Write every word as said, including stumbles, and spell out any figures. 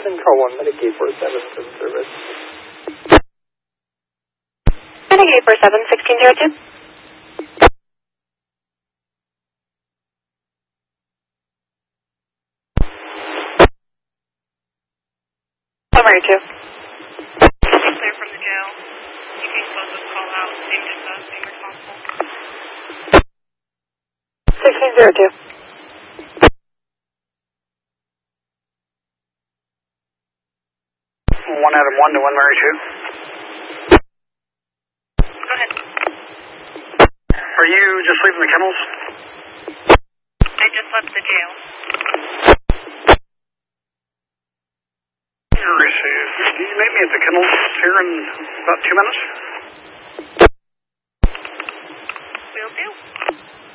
Control one, Medicaid four seven, service. Medicaid four seven, sixteen zero two. Summary two. Clear from the jail. You can close this call out. Same dispatch, being responsible. sixteen zero two. One Adam one to one Mary two. Go ahead. Are you just leaving the kennels? I just left the jail. Receive. Can you meet me at the kennels here in about two minutes?